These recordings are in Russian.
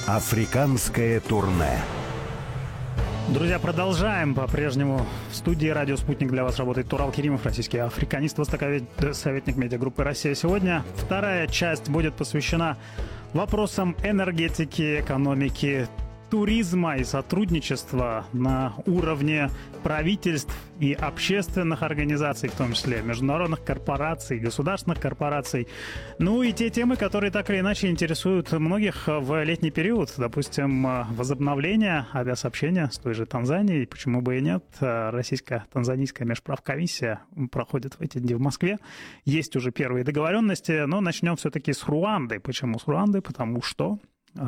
Африканское турне. Друзья, продолжаем. По-прежнему в студии «Радио Спутник» для вас работает Турал Керимов, российский африканист, советник медиагруппы «Россия сегодня». Вторая часть будет посвящена вопросам энергетики, экономики, туризма и сотрудничества на уровне правительств и общественных организаций, в том числе международных корпораций, государственных корпораций. Ну и те темы, которые так или иначе интересуют многих в летний период. Допустим, возобновление авиасообщения с той же Танзанией. Почему бы и нет? Российско-танзанийская межправкомиссия проходит в эти дни в Москве. Есть уже первые договоренности, но начнем все-таки с Руанды. Почему с Руанды? Потому что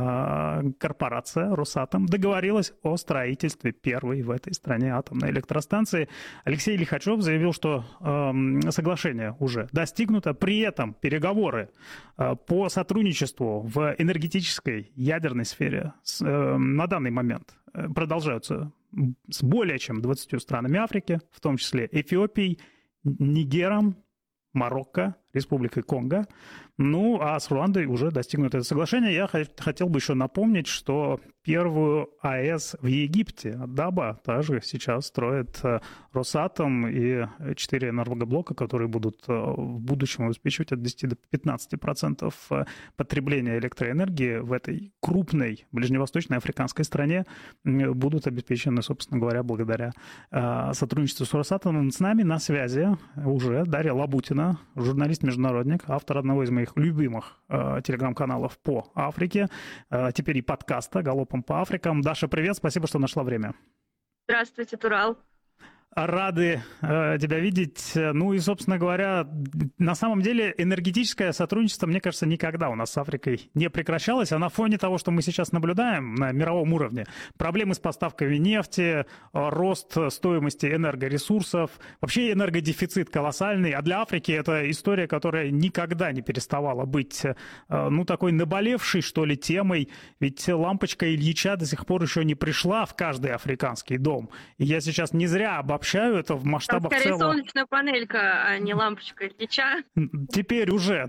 корпорация «Росатом» договорилась о строительстве первой в этой стране атомной электростанции. Алексей Лихачев заявил, что соглашение уже достигнуто. При этом переговоры по сотрудничеству в энергетической ядерной сфере на данный момент продолжаются с более чем 20 странами Африки, в том числе Эфиопией, Нигером, Марокко, Республикой Конго. Ну, а с Руандой уже достигнуто это соглашение. Я хотел бы еще напомнить, что первую АЭС в Египте, Даба, также сейчас строит Росатом и 4 энергоблока, которые будут в будущем обеспечивать от 10 до 15% потребления электроэнергии в этой крупной ближневосточной африканской стране будут обеспечены, собственно говоря, благодаря сотрудничеству с Росатомом. С нами на связи уже Дарья Лабутина, журналист-международник, автор одного из моих любимых телеграм-каналов по Африке, теперь и подкаста «Галопом по Африкам». Даша, привет, спасибо, что нашла время. Здравствуйте, Турал. Рады тебя видеть. Ну и, собственно говоря, на самом деле энергетическое сотрудничество, мне кажется, никогда у нас с Африкой не прекращалось. А на фоне того, что мы сейчас наблюдаем на мировом уровне, проблемы с поставками нефти, рост стоимости энергоресурсов, вообще энергодефицит колоссальный. А для Африки это история, которая никогда не переставала быть, ну, такой наболевшей, что ли, темой. Ведь лампочка Ильича до сих пор еще не пришла в каждый африканский дом. И я сейчас не зря обобщаю это в масштабах скорее целого... солнечная панелька, а не лампочка Ильича. Теперь уже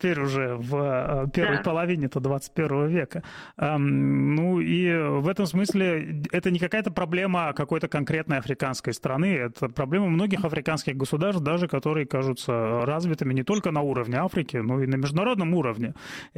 в первой половине-то 21 века. Ну и в этом смысле это не какая-то проблема какой-то конкретной африканской страны, это проблема многих африканских государств, даже которые кажутся развитыми не только на уровне Африки, но и на международном уровне.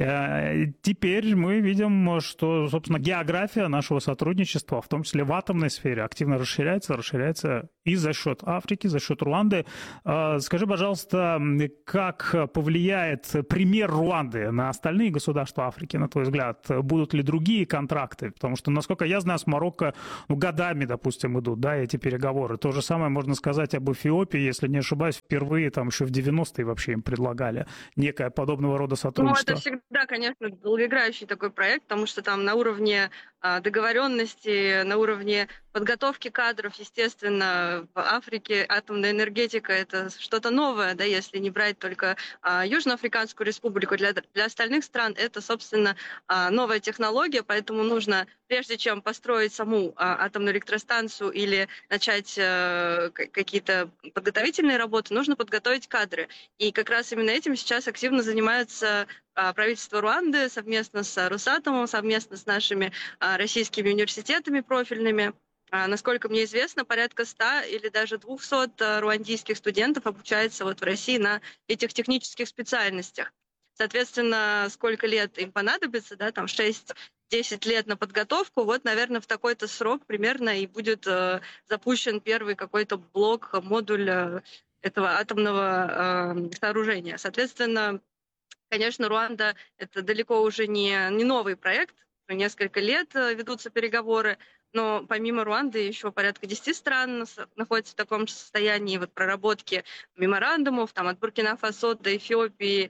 Теперь мы видим, что, собственно, география нашего сотрудничества, в том числе в атомной сфере, активно расширяется и за счет Африки, за счет Руанды. Скажи, пожалуйста, как повлияет пример Руанды на остальные государства Африки, на твой взгляд? Будут ли другие контракты? Потому что, насколько я знаю, с Марокко годами, допустим, идут, да, эти переговоры. То же самое можно сказать об Эфиопии, если не ошибаюсь, впервые там еще в 90-е вообще им предлагали некое подобного рода сотрудничество. Ну, это всегда, конечно, долгоиграющий такой проект, потому что там на уровне договоренности, на уровне подготовки кадров, естественно, в Африке атомная энергетика – это что-то новое, да, если не брать только Южноафриканскую республику. Для остальных стран это, собственно, новая технология, поэтому нужно, прежде чем построить саму атомную электростанцию или начать какие-то подготовительные работы, нужно подготовить кадры. И как раз именно этим сейчас активно занимаются правительство Руанды совместно с Росатомом, совместно с нашими российскими университетами профильными. Насколько мне известно, порядка 100 или даже 200 руандийских студентов обучается вот в России на этих технических специальностях. Соответственно, сколько лет им понадобится, да, там 6-10 лет на подготовку, вот, наверное, в такой-то срок примерно и будет запущен первый какой-то блок, модуль этого атомного сооружения. Соответственно, конечно, Руанда – это далеко уже не новый проект, несколько лет ведутся переговоры, но помимо Руанды еще порядка 10 стран находятся в таком же состоянии вот проработки меморандумов, там от Буркина-Фасо до Эфиопии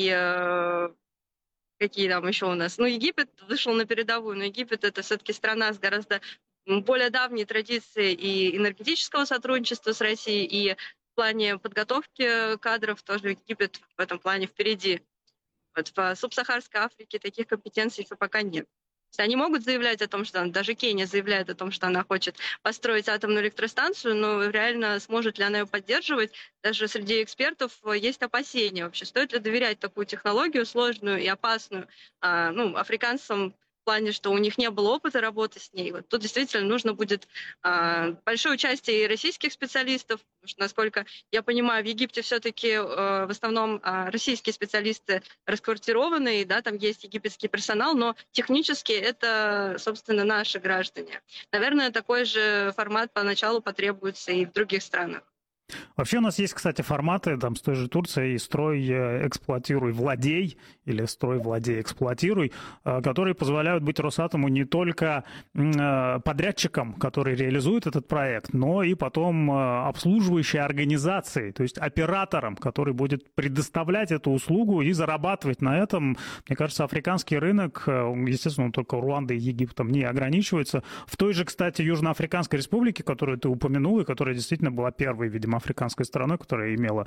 и какие там еще у нас. Ну, Египет вышел на передовую, но Египет – это все-таки страна с гораздо более давней традицией и энергетического сотрудничества с Россией, и в плане подготовки кадров тоже Египет в этом плане впереди. Вот в субсахарской Африке таких компетенций еще пока нет. Они могут заявлять о том, что даже Кения заявляет о том, что она хочет построить атомную электростанцию, но реально сможет ли она ее поддерживать, даже среди экспертов есть опасения вообще. Стоит ли доверять такую технологию сложную и опасную африканцам, в плане, что у них не было опыта работы с ней. Вот тут действительно нужно будет большое участие и российских специалистов, потому что, насколько я понимаю, в Египте все-таки в основном российские специалисты расквартированы, да, там есть египетский персонал, но технически это, собственно, наши граждане. Наверное, такой же формат поначалу потребуется и в других странах. Вообще у нас есть, кстати, форматы там с той же Турцией «Строй, эксплуатируй, владей» или «Строй, владей, эксплуатируй», которые позволяют быть Росатому не только подрядчиком, который реализует этот проект, но и потом обслуживающей организацией, то есть оператором, который будет предоставлять эту услугу и зарабатывать на этом. Мне кажется, африканский рынок, естественно, он только Руандой и Египтом не ограничивается. В той же, кстати, Южноафриканской республике, которую ты упомянул, и которая действительно была первой, видимо, африканской страной, которая имела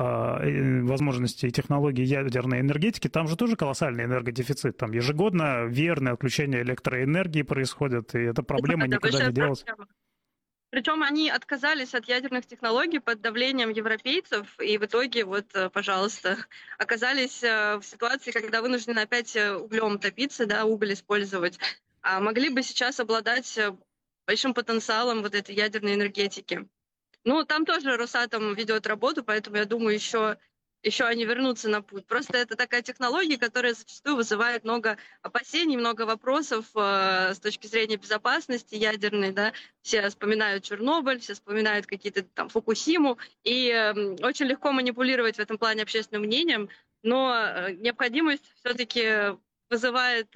возможности и технологии ядерной энергетики, там же тоже колоссальный энергодефицит. Там ежегодно верное отключение электроэнергии происходит, и эта проблема никогда не делалась. Причем они отказались от ядерных технологий под давлением европейцев, и в итоге, вот, пожалуйста, оказались в ситуации, когда вынуждены опять углем топиться, да, уголь использовать. А могли бы сейчас обладать большим потенциалом вот этой ядерной энергетики. Ну, там тоже Росатом ведет работу, поэтому я думаю, еще они вернутся на путь. Просто это такая технология, которая зачастую вызывает много опасений, много вопросов с точки зрения безопасности ядерной. Да? Все вспоминают Чернобыль, все вспоминают какие-то там Фукусиму, и очень легко манипулировать в этом плане общественным мнением, но необходимость все-таки вызывает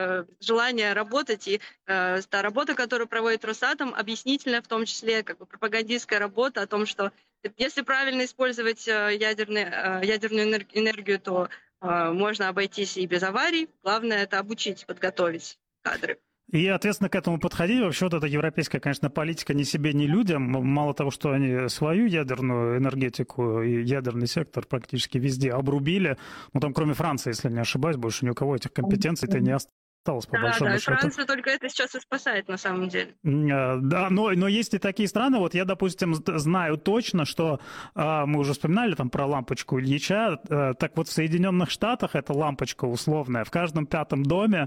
желание работать, и та работа, которую проводит Росатом, объяснительная в том числе, как бы пропагандистская работа о том, что если правильно использовать ядерную энергию, то можно обойтись и без аварий. Главное — это обучить, подготовить кадры. И ответственно к этому подходить. Вообще вот эта европейская, конечно, политика ни себе, ни людям. Мало того, что они свою ядерную энергетику и ядерный сектор практически везде обрубили. Ну, там, кроме Франции, если не ошибаюсь, больше ни у кого этих компетенций-то не осталось. По большому счету. Франция только это сейчас и спасает, на самом деле. Да, но есть и такие страны, вот я, допустим, знаю точно, что мы уже вспоминали там про лампочку Ильича, так вот в Соединенных Штатах эта лампочка условная в каждом пятом доме,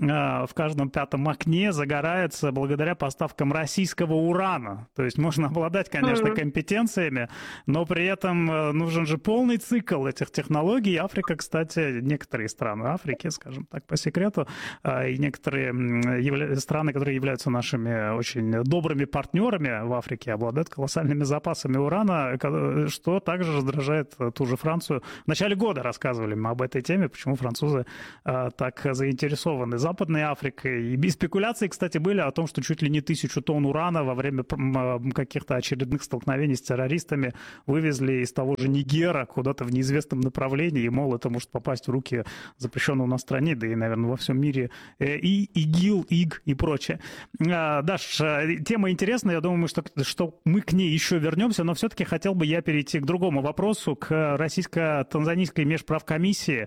в каждом пятом окне загорается благодаря поставкам российского урана. То есть можно обладать, конечно, компетенциями, но при этом нужен же полный цикл этих технологий. Африка, кстати, некоторые страны Африки, скажем так, по секрету, и некоторые страны, которые являются нашими очень добрыми партнерами в Африке, обладают колоссальными запасами урана, что также раздражает ту же Францию. В начале года рассказывали мы об этой теме, почему французы так заинтересованы Западной Африкой. И спекуляции, кстати, были о том, что чуть ли не 1000 тонн урана во время каких-то очередных столкновений с террористами вывезли из того же Нигера куда-то в неизвестном направлении, и, мол, это может попасть в руки запрещенного у нас стране, да и, наверное, во всем мире, и ИГИЛ, ИГ и прочее. Даш, тема интересная, я думаю, что мы к ней еще вернемся, но все-таки хотел бы я перейти к другому вопросу, к российско-танзанийской межправкомиссии.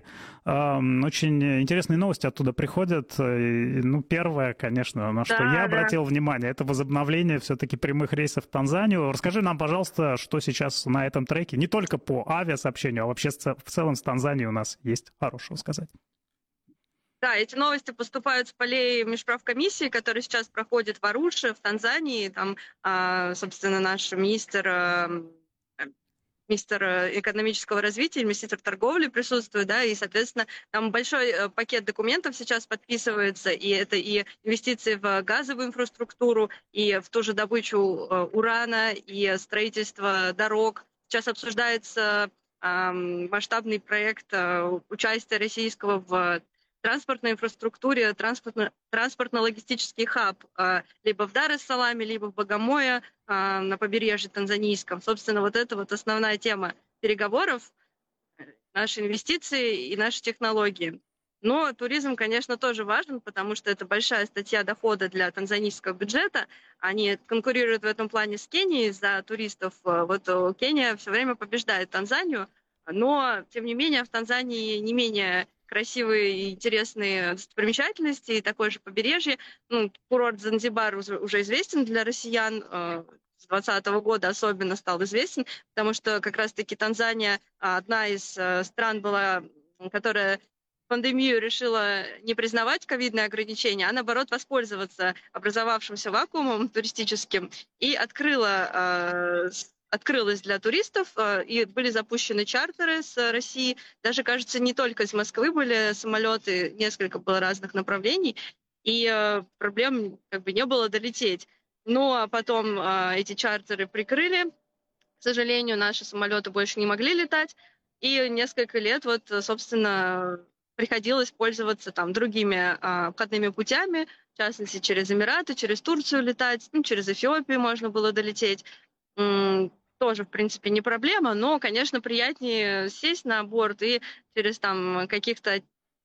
Очень интересные новости оттуда приходят. Ну, первое, конечно, на что я обратил внимание, это возобновление все-таки прямых рейсов в Танзанию. Расскажи нам, пожалуйста, что сейчас на этом треке, не только по авиасообщению, а вообще в целом с Танзанией у нас есть хорошего сказать. Да, эти новости поступают с полей межправкомиссии, которая сейчас проходит в Аруше, в Танзании. Там, собственно, наш министр экономического развития, министр торговли присутствует, да, и, соответственно, там большой пакет документов сейчас подписывается, и это и инвестиции в газовую инфраструктуру, и в ту же добычу урана, и строительство дорог. Сейчас обсуждается масштабный проект участия российского в транспортной инфраструктуре, транспортно-логистический хаб либо в Дар-эс-Саламе, либо в Багамое на побережье танзанийском. Собственно, вот это вот основная тема переговоров, наши инвестиции и наши технологии. Но туризм, конечно, тоже важен, потому что это большая статья дохода для танзанийского бюджета. Они конкурируют в этом плане с Кенией за туристов. Вот Кения все время побеждает Танзанию, но, тем не менее, в Танзании не менее красивые и интересные достопримечательности, и такое же побережье. Ну, курорт Занзибар уже известен для россиян, с 2020 года особенно стал известен, потому что как раз-таки Танзания одна из стран была, которая пандемию решила не признавать ковидные ограничения, а наоборот воспользоваться образовавшимся вакуумом туристическим и открылась для туристов, и были запущены чартеры с России. Даже, кажется, не только из Москвы были самолеты, несколько было разных направлений, и проблем как бы не было долететь. Ну, а потом эти чартеры прикрыли. К сожалению, наши самолеты больше не могли летать, и несколько лет, вот, собственно, приходилось пользоваться там другими обходными путями, в частности, через Эмираты, через Турцию летать, ну, через Эфиопию можно было долететь. Тоже, в принципе, не проблема, но, конечно, приятнее сесть на борт и через там каких-то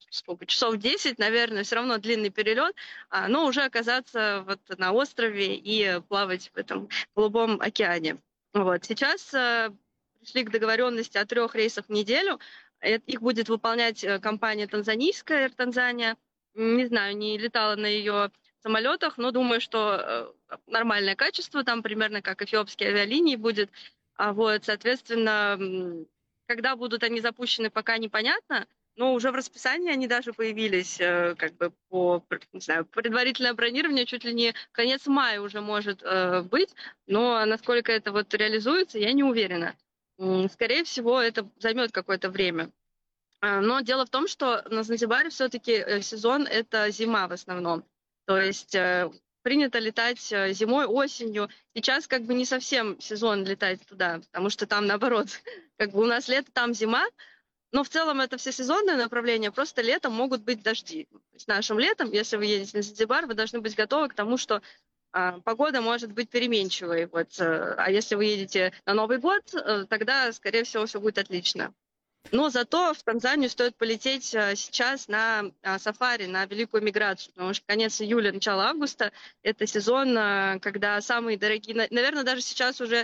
часов 10, наверное, все равно длинный перелет, но уже оказаться вот на острове и плавать в этом голубом океане. Вот. Сейчас пришли к договоренности о 3 рейсах в неделю. Их будет выполнять компания танзанийская, Air Tanzania. Не знаю, не летала на ее самолетах, но думаю, что нормальное качество, там примерно как эфиопские авиалинии будет. Вот, соответственно, когда будут они запущены, пока непонятно, но уже в расписании они даже появились, как бы по, не знаю, предварительное бронирование чуть ли не конец мая уже может быть, но насколько это вот реализуется, я не уверена. Скорее всего, это займет какое-то время. Но дело в том, что на Занзибаре все-таки сезон — это зима в основном. То есть принято летать зимой, осенью. Сейчас как бы не совсем сезон летать туда, потому что там наоборот, как бы у нас лето, там зима, но в целом это всесезонное направление, просто летом могут быть дожди. То есть нашим летом, если вы едете на Занзибар, вы должны быть готовы к тому, что погода может быть переменчивой. Вот. А если вы едете на Новый год, тогда, скорее всего, все будет отлично. Но зато в Танзанию стоит полететь сейчас на сафари, на великую миграцию, потому что конец июля, начало августа — это сезон, когда самые дорогие... Наверное, даже сейчас уже...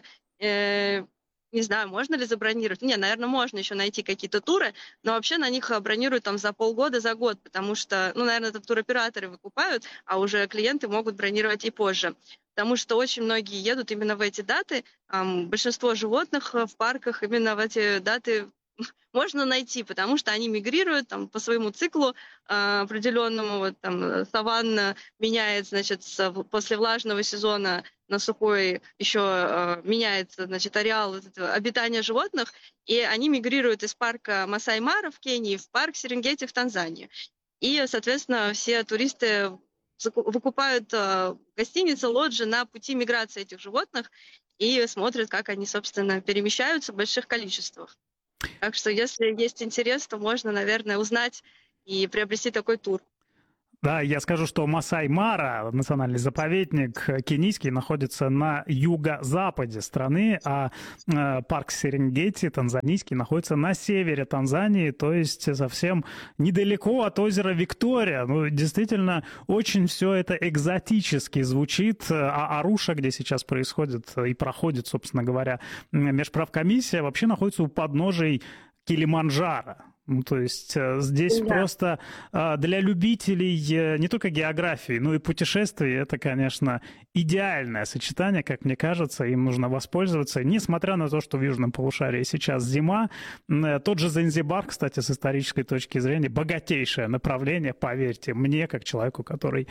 Не знаю, можно ли забронировать. Не, наверное, можно еще найти какие-то туры, но вообще на них бронируют там за полгода, за год, потому что, ну, наверное, это туроператоры выкупают, а уже клиенты могут бронировать и позже. Потому что очень многие едут именно в эти даты. Большинство животных в парках именно в эти даты можно найти, потому что они мигрируют там, по своему циклу определенному. Вот, там, саванна меняет, значит, после влажного сезона на сухой еще меняется, значит, ареал обитания животных, и они мигрируют из парка Масай-Мара в Кении в парк Серенгети в Танзании. И, соответственно, все туристы выкупают гостиницы, лоджи на пути миграции этих животных и смотрят, как они, собственно, перемещаются в больших количествах. Так что, если есть интерес, то можно, наверное, узнать и приобрести такой тур. Да, я скажу, что Масай-Мара, национальный заповедник кенийский, находится на юго-западе страны, а парк Серенгети, танзанийский, находится на севере Танзании, то есть совсем недалеко от озера Виктория. Ну, действительно, очень все это экзотически звучит. А Аруша, где сейчас происходит и проходит, собственно говоря, межправкомиссия, вообще находится у подножий Килиманджаро. Ну, то есть здесь просто для любителей не только географии, но и путешествий это, конечно, идеальное сочетание, как мне кажется, им нужно воспользоваться, несмотря на то, что в Южном полушарии сейчас зима. Тот же Занзибар, кстати, с исторической точки зрения, богатейшее направление, поверьте мне, как человеку, который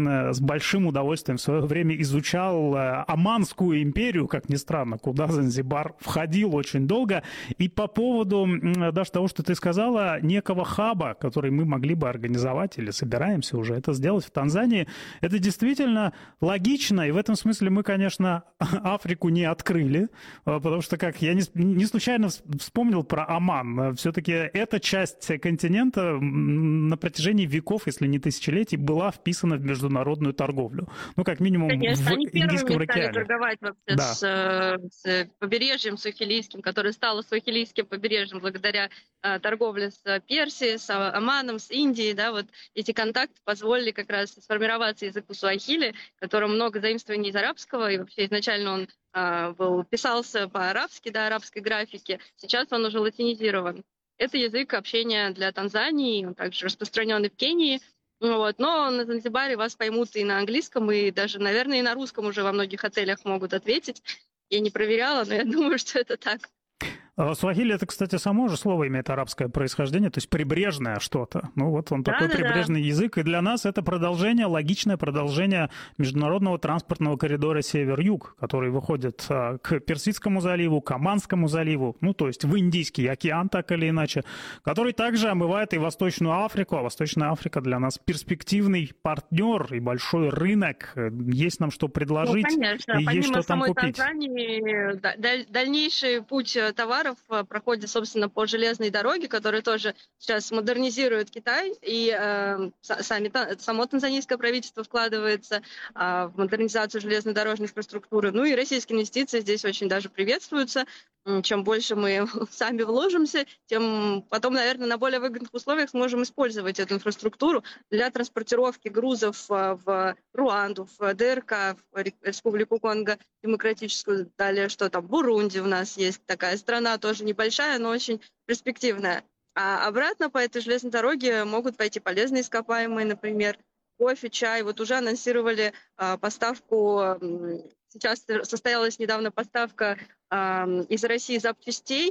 с большим удовольствием в свое время изучал Оманскую империю, как ни странно, куда Занзибар входил очень долго. И по поводу даже того, что ты сказал, некого хаба, который мы могли бы организовать или собираемся уже это сделать в Танзании, это действительно логично, и в этом смысле мы, конечно, Африку не открыли, потому что, как я не случайно вспомнил про Оман, все-таки эта часть континента на протяжении веков, если не тысячелетий, была вписана в международную торговлю. Ну, как минимум, конечно, в они Индийском океане. Стали торговать вообще с побережьем сахилийским, которое стало сахилийским побережьем благодаря торговле с Персией, с Оманом, с Индией, да, вот эти контакты позволили как раз сформироваться языку суахили, в котором много заимствований из арабского, и вообще изначально он писался по-арабски, да, арабской графике, сейчас он уже латинизирован. Это язык общения для Танзании, он также распространенный в Кении, вот, но на Занзибаре вас поймут и на английском, и даже, наверное, и на русском уже во многих отелях могут ответить. Я не проверяла, но я думаю, что это так. Суахили — это, кстати, само же слово имеет арабское происхождение, то есть прибрежное что-то. Ну вот он такой прибрежный язык, и для нас это продолжение, логичное продолжение международного транспортного коридора Север-Юг, который выходит к Персидскому заливу, к Оманскому заливу, ну то есть в Индийский океан, так или иначе, который также омывает и Восточную Африку, а Восточная Африка для нас перспективный партнер и большой рынок. Есть нам что предложить, ну, конечно. и Помимо есть что там самой купить. Танзании, дальнейший путь товаров проходит, собственно, по железной дороге, которая тоже сейчас модернизирует Китай, и само танзанийское правительство вкладывается в модернизацию железнодорожной инфраструктуры. Ну и российские инвестиции здесь очень даже приветствуются. Чем больше мы сами вложимся, тем потом, наверное, на более выгодных условиях сможем использовать эту инфраструктуру для транспортировки грузов в Руанду, в ДРК, в Республику Конго Демократическую, далее что там, Бурунди у нас есть такая страна, тоже небольшая, но очень перспективная. А обратно по этой железной дороге могут пойти полезные ископаемые, например, кофе, чай. Вот уже анонсировали поставку, сейчас состоялась недавно поставка из России запчастей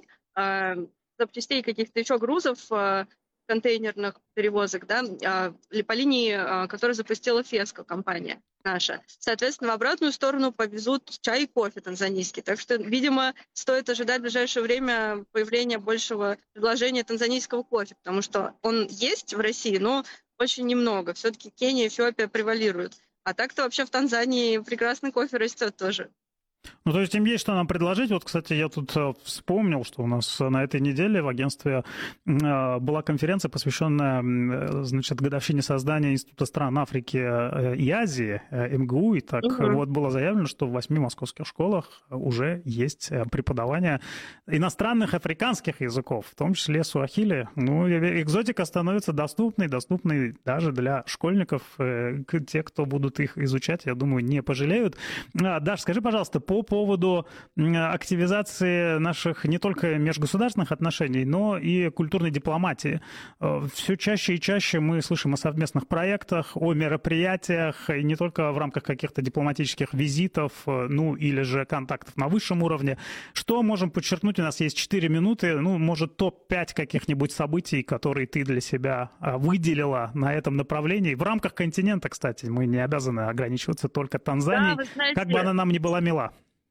каких-то еще грузов, контейнерных перевозок, да, по линии, которую запустила Феско, компания наша. Соответственно, в обратную сторону повезут чай и кофе танзанийский. Так что, видимо, стоит ожидать в ближайшее время появления большего предложения танзанийского кофе, потому что он есть в России, но очень немного. Все-таки Кения, Эфиопия превалируют. А так-то вообще в Танзании прекрасный кофе растет тоже. Ну, то есть им есть что нам предложить. Вот, кстати, я тут вспомнил, что у нас на этой неделе в агентстве была конференция, посвященная, значит, годовщине создания Института стран Африки и Азии, МГУ. И так вот было заявлено, что в 8 московских школах уже есть преподавание иностранных африканских языков, в том числе суахили. Ну, экзотика становится доступной даже для школьников. Те, кто будут их изучать, я думаю, не пожалеют. Даш, скажи, пожалуйста, по поводу активизации наших не только межгосударственных отношений, но и культурной дипломатии. Все чаще и чаще мы слышим о совместных проектах, о мероприятиях, и не только в рамках каких-то дипломатических визитов, ну или же контактов на высшем уровне. Что можем подчеркнуть? У нас есть 4 минуты, ну, может, топ-5 каких-нибудь событий, которые ты для себя выделила на этом направлении. В рамках континента, кстати, мы не обязаны ограничиваться только Танзанией, да, знаете, как бы она нам ни была мила.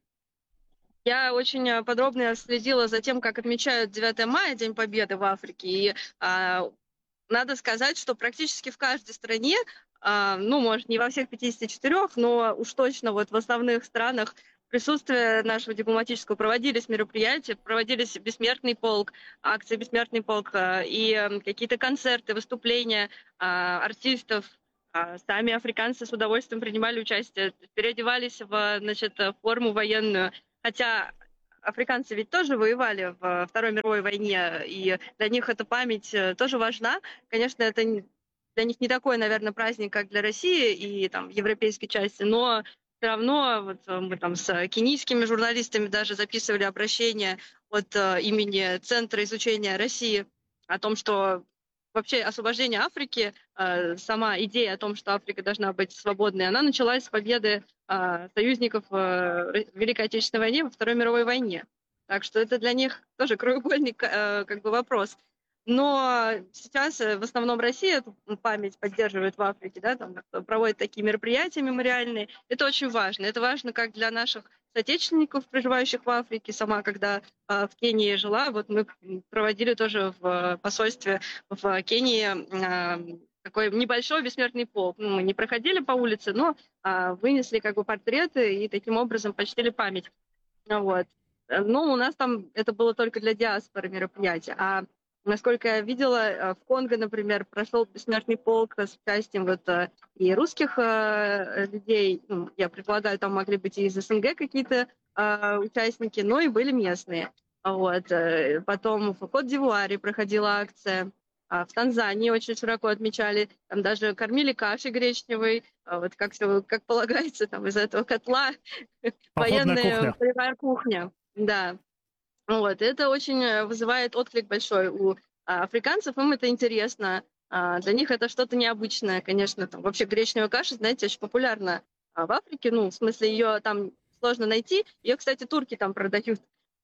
Я очень подробно следила за тем, как отмечают 9 мая, День Победы в Африке. И надо сказать, что практически в каждой стране, ну, может, не во всех 54, но уж точно вот в основных странах присутствия нашего дипломатического проводились мероприятия, проводились «Бессмертный полк», акции «Бессмертный полк» и какие-то концерты, выступления артистов. Сами африканцы с удовольствием принимали участие, переодевались в, значит, форму военную. Хотя африканцы ведь тоже воевали во Второй мировой войне, и для них эта память тоже важна. Конечно, это для них не такой, наверное, праздник, как для России и там европейской части, но все равно вот мы там с кенийскими журналистами даже записывали обращение от имени Центра изучения России о том, что вообще освобождение Африки, сама идея о том, что Африка должна быть свободной, она началась с победы союзников в Великой Отечественной войне, во Второй мировой войне. Так что это для них тоже краеугольный как бы вопрос. Но сейчас в основном Россия эту память поддерживает в Африке, да, там проводит такие мероприятия мемориальные. Это очень важно. Это важно как для наших соотечественников, проживающих в Африке. Сама, когда в Кении жила, вот мы проводили тоже в посольстве в Кении такой небольшой бессмертный полк. Ну, мы не проходили по улице, но вынесли как бы портреты и таким образом почтили память. Вот. Но у нас там это было только для диаспоры мероприятие. А насколько я видела, в Конго, например, прошел бессмертный полк с участием вот и русских людей. Ну, я предполагаю, там могли быть и из СНГ какие-то участники, но и были местные. Вот. Потом в Кот-д'Ивуаре проходила акция. В Танзании очень широко отмечали, там даже кормили кашей гречневой, вот как полагается, там из этого котла военная полевая кухня. Да. Вот. Это очень вызывает отклик большой у африканцев, им это интересно. Для них это что-то необычное, конечно. Там вообще гречневая каша, знаете, очень популярна в Африке. Ну, в смысле, ее там сложно найти. Ее, кстати, турки там продают.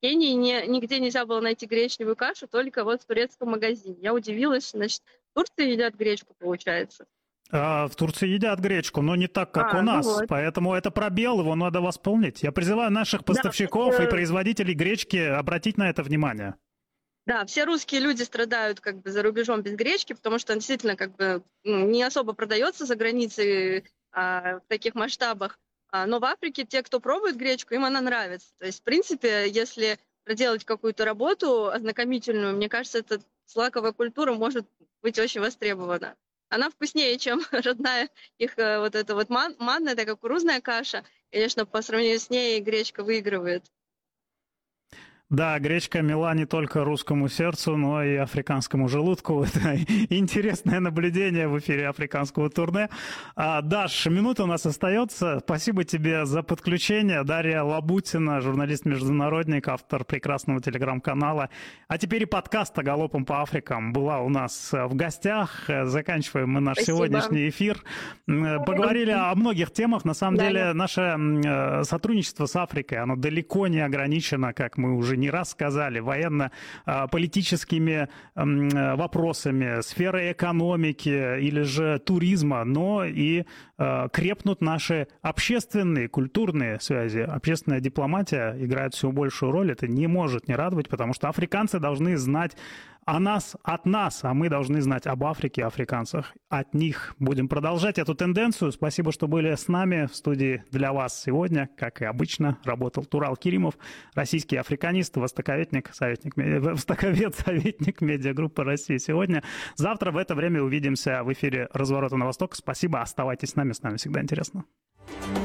Кении нигде нельзя было найти гречневую кашу, только вот в турецком магазине. Я удивилась, значит, в Турции едят гречку, получается. В Турции едят гречку, но не так, как у Ну нас, вот. поэтому это пробел, его надо восполнить. Я призываю наших поставщиков и производителей гречки обратить на это внимание. Да, все русские люди страдают как бы за рубежом без гречки, потому что она действительно как бы не особо продается за границей в таких масштабах. Но в Африке те, кто пробует гречку, им она нравится. То есть, в принципе, если проделать какую-то работу ознакомительную, мне кажется, эта злаковая культура может быть очень востребована. Она вкуснее, чем родная их вот эта вот манная, это кукурузная каша. Конечно, по сравнению с ней гречка выигрывает. Да, гречка мила не только русскому сердцу, но и африканскому желудку. Это интересное наблюдение в эфире африканского турне. Даш, минута у нас остается. Спасибо тебе за подключение. Дарья Лабутина, журналист-международник, автор прекрасного телеграм-канала. А теперь и подкаста «Галопом по Африкам» была у нас в гостях. Заканчиваем мы наш сегодняшний эфир. Поговорили о многих темах. На самом деле, наше сотрудничество с Африкой, оно далеко не ограничено, как мы уже не раз сказали, военно-политическими вопросами, сферой экономики или же туризма, но и крепнут наши общественные, культурные связи. Общественная дипломатия играет все большую роль. Это не может не радовать, потому что африканцы должны знать о нас от нас, а мы должны знать об Африке, африканцах от них. Будем продолжать эту тенденцию. Спасибо, что были с нами в студии для вас сегодня. Как и обычно, работал Турал Керимов, российский африканист, востоковед, советник медиагруппы России сегодня. Завтра в это время увидимся в эфире «Разворота на восток». Спасибо, оставайтесь с нами всегда интересно.